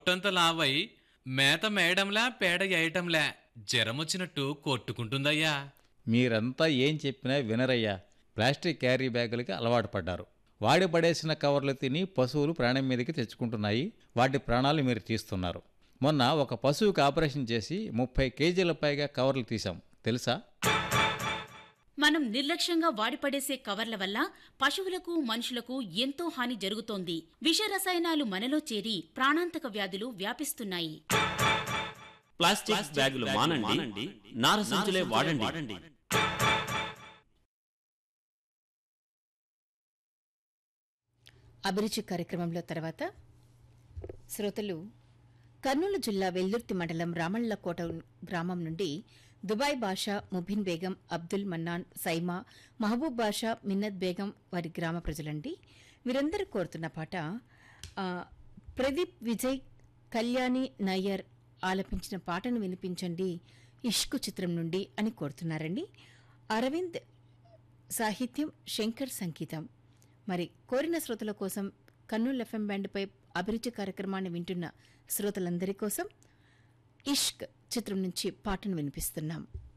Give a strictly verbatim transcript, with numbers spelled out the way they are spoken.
పొట్టంత లావై మేత మేయడంలా పేడ ఏయటంలా జరమొచ్చినట్టు కొట్టుకుంటుందయ్యా. మీరంతా ఏం చెప్పినా వినరయ్యా. ప్లాస్టిక్ క్యారీ బ్యాగులకి అలవాటు పడ్డారు. వాడి పడేసిన కవర్లు తిని పశువులు ప్రాణం మీదకి తెచ్చుకుంటున్నాయి. వాటి ప్రాణాలు మీరు తీస్తున్నారు. మొన్న ఒక పశువుకి ఆపరేషన్ చేసి ముప్పై కేజీల పైగా కవర్లు తీశాం తెలుసా? మనం నిర్లక్ష్యంగా వాడిపడేసే కవర్ల వల్ల పశువులకు మనుషులకు ఎంతో హాని జరుగుతోంది. విష రసాయనాలు మనలో చేరి ప్రాణాంతక వ్యాధులు వ్యాపిస్తున్నాయి. ప్లాస్టిక్ బ్యాగులు మానండి, నారసంచులే వాడండి. అభిరుచి కార్యక్రమంలో తర్వాత శ్రోతలు కర్నూలు జిల్లా వెల్దుర్తి మండలం రామళ్లకోట గ్రామం నుండి దుబాయ్ బాషా, ముబిన్ బేగం, అబ్దుల్ మన్నాన్, సైమా, మహబూబ్ బాషా, మిన్నత్ బేగం వారి గ్రామ ప్రజలండి. వీరందరూ కోరుతున్న పాట ప్రదీప్ విజయ్, కళ్యాణి నాయర్ ఆలపించిన పాటను వినిపించండి ఇష్కు చిత్రం నుండి అని కోరుతున్నారండి. అరవింద్ సాహిత్యం, శంకర్ సంగీతం. మరి కోరిన శ్రోతల కోసం కర్నూలు ఎఫ్ఎం బ్యాండ్పై అభిరుచి కార్యక్రమాన్ని వింటున్న శ్రోతలందరి కోసం ఇష్క్ చిత్రం నుంచి పాటను వినిపిస్తున్నాం.